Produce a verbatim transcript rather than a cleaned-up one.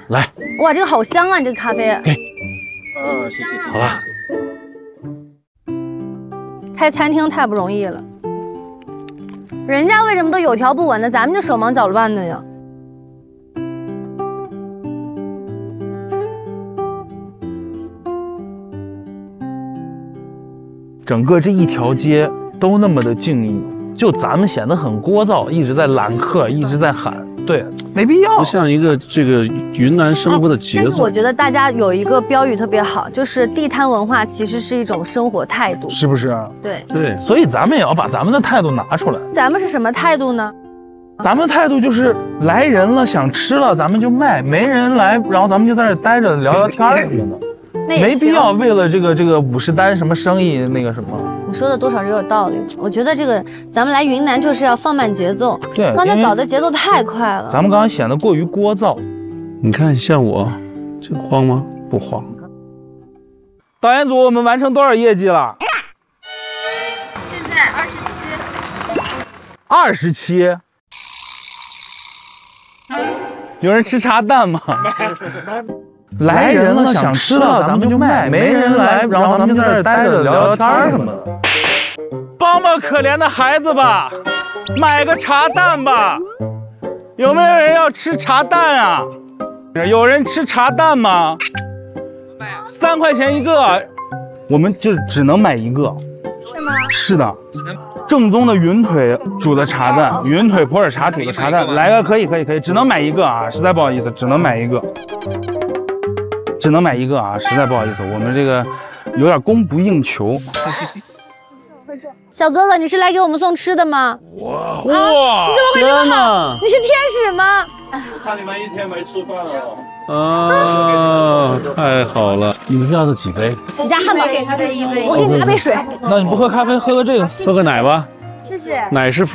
来， 哇，这个好香啊！你这个咖啡。 给。 嗯，谢谢。 好吧。 开餐厅太不容易了，人家为什么都有条不紊的，咱们就手忙脚乱的呀？ 整个这一条街都那么的静谧，就咱们显得很聒噪，一直在揽客，一直在喊，对，没必要。 不像一个这个云南生活的节奏。 但是我觉得大家有一个标语特别好，就是地摊文化其实是一种生活态度， 是不是？ 对对， 所以咱们也要把咱们的态度拿出来。 咱们是什么态度呢？ 咱们的态度就是来人了，想吃了咱们就卖，没人来，然后咱们就在这待着聊聊天什么的。没必要为了这个这个五十单什么生意那个什么。 你说的多少是有道理。我觉得这个咱们来云南就是要放慢节奏。 对， 刚才搞的节奏太快了。 咱们刚刚显得过于聒噪。 你看像我，这慌吗？不慌。 导演组，我们完成多少业绩了？ 现在二十七。 二十七。有人吃茶蛋吗？来人了，想吃了，咱们就卖；没人来，然后咱们就在这待着聊聊天什么的。帮帮可怜的孩子吧，买个茶蛋吧。有没有人要吃茶蛋啊？有人吃茶蛋吗？三块钱一个，我们就只能买一个。 是吗？ 是的，正宗的云腿煮的茶蛋，云腿普洱茶煮的茶蛋，来个可以可以可以，只能买一个啊，实在不好意思，只能买一个。只能买一个啊，实在不好意思，我们这个有点供不应求。 小哥哥，你是来给我们送吃的吗？ 哇哇！你怎么会这么好？你是天使吗？ 看你们一天没吃饭了。 啊，太好了！你们是要的几杯？ 你家汉堡给他的一杯，我给你拿杯水。 那你不喝咖啡，喝个这个， 喝个奶吧。 谢谢。 奶是。